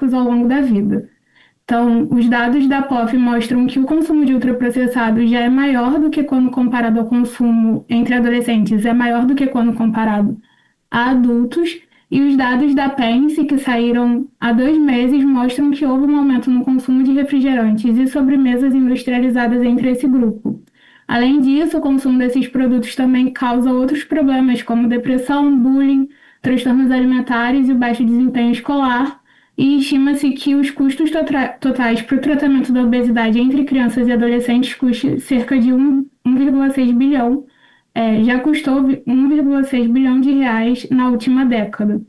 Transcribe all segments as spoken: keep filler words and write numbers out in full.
riscos ao longo da vida. Então, os dados da P O F mostram que o consumo de ultraprocessados já é maior do que quando comparado ao consumo entre adolescentes, é maior do que quando comparado a adultos, e os dados da Pense, que saíram há dois meses, mostram que houve um aumento no consumo de refrigerantes e sobremesas industrializadas entre esse grupo. Além disso, o consumo desses produtos também causa outros problemas, como depressão, bullying, transtornos alimentares e o baixo desempenho escolar, e estima-se que os custos totais para o tratamento da obesidade entre crianças e adolescentes custe cerca de um vírgula seis bilhão, é, já custou um vírgula seis bilhão de reais na última década.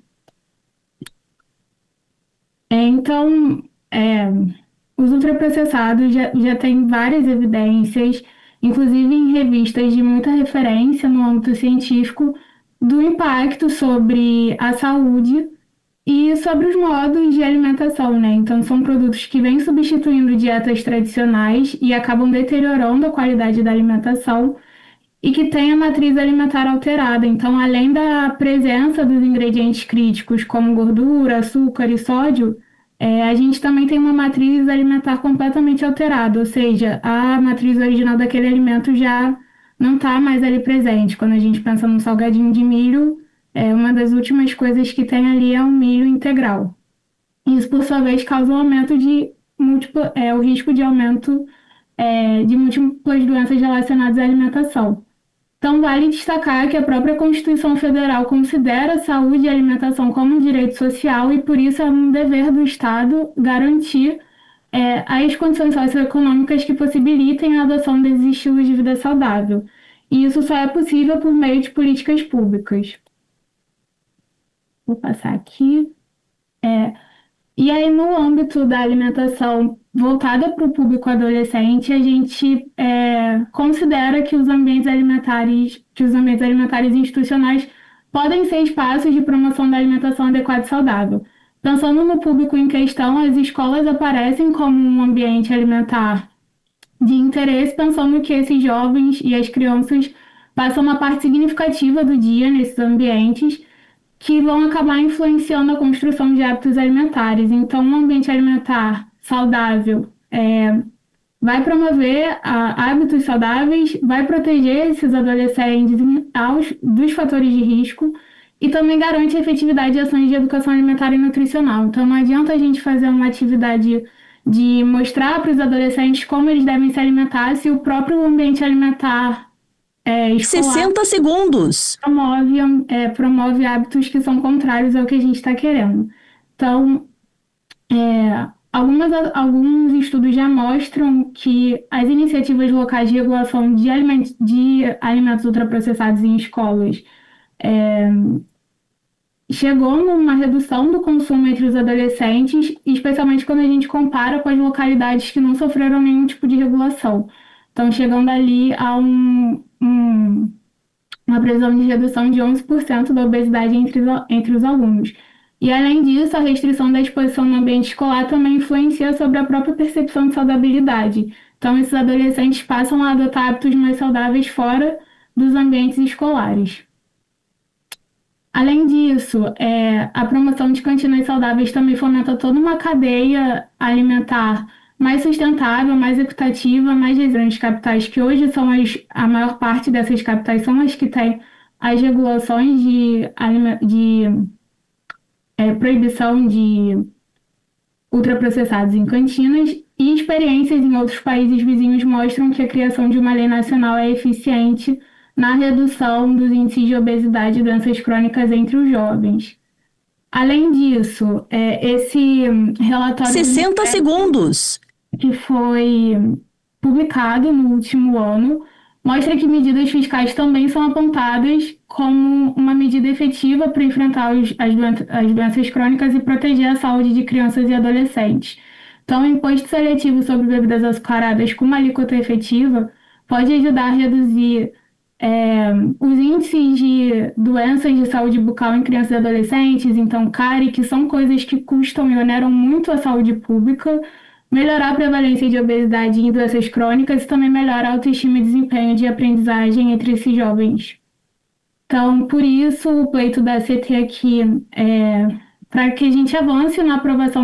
É, então, é, os ultraprocessados já, já têm várias evidências, inclusive em revistas de muita referência no âmbito científico, do impacto sobre a saúde e sobre os modos de alimentação, né? Então, são produtos que vêm substituindo dietas tradicionais e acabam deteriorando a qualidade da alimentação e que têm a matriz alimentar alterada. Então, além da presença dos ingredientes críticos, como gordura, açúcar e sódio, é, a gente também tem uma matriz alimentar completamente alterada, ou seja, a matriz original daquele alimento já não está mais ali presente. Quando a gente pensa num salgadinho de milho, é, uma das últimas coisas que tem ali é o milho integral. Isso, por sua vez, causa um aumento de múltiplo, é, o risco de aumento é, de múltiplas doenças relacionadas à alimentação. Então, vale destacar que a própria Constituição Federal considera a saúde e a alimentação como um direito social e, por isso, é um dever do Estado garantir é, as condições socioeconômicas que possibilitem a adoção desses estilos de vida saudável. E isso só é possível por meio de políticas públicas. Vou passar aqui. É, e aí, no âmbito da alimentação voltada para o público adolescente, a gente é, considera que os ambientes alimentares, que os ambientes alimentares institucionais podem ser espaços de promoção da alimentação adequada e saudável. Pensando no público em questão, as escolas aparecem como um ambiente alimentar de interesse, pensando que esses jovens e as crianças passam uma parte significativa do dia nesses ambientes, que vão acabar influenciando a construção de hábitos alimentares. Então, um ambiente alimentar saudável é, vai promover a, hábitos saudáveis, vai proteger esses adolescentes aos, dos fatores de risco e também garante a efetividade de ações de educação alimentar e nutricional. Então, não adianta a gente fazer uma atividade de mostrar para os adolescentes como eles devem se alimentar se o próprio ambiente alimentar É, sessenta segundos. Promove, é, promove hábitos que são contrários ao que a gente está querendo. Então, é, algumas, alguns estudos já mostram que as iniciativas locais de regulação de alimentos, de alimentos ultraprocessados em escolas é, chegou numa redução do consumo entre os adolescentes, especialmente quando a gente compara com as localidades que não sofreram nenhum tipo de regulação. Então, chegando ali a um, um, uma previsão de redução de onze por cento da obesidade entre, entre os alunos. E, além disso, a restrição da exposição no ambiente escolar também influencia sobre a própria percepção de saudabilidade. Então, esses adolescentes passam a adotar hábitos mais saudáveis fora dos ambientes escolares. Além disso, é, a promoção de cantinas saudáveis também fomenta toda uma cadeia alimentar mais sustentável, mais equitativa, mais das grandes capitais, que hoje são as, a maior parte dessas capitais são as que têm as regulações de, de é, proibição de ultraprocessados em cantinas, e experiências em outros países vizinhos mostram que a criação de uma lei nacional é eficiente na redução dos índices de obesidade e doenças crônicas entre os jovens. Além disso, é, esse relatório... sessenta segundos. Que foi publicado no último ano, mostra que medidas fiscais também são apontadas como uma medida efetiva para enfrentar os, as, doenças, as doenças crônicas e proteger a saúde de crianças e adolescentes. Então, o imposto seletivo sobre bebidas açucaradas com uma alíquota efetiva pode ajudar a reduzir é, os índices de doenças de saúde bucal em crianças e adolescentes, então cárie, que são coisas que custam e oneram muito a saúde pública, melhorar a prevalência de obesidade e doenças crônicas e também melhorar a autoestima e desempenho de aprendizagem entre esses jovens. Então, por isso, o pleito da C T aqui é para que a gente avance na aprovação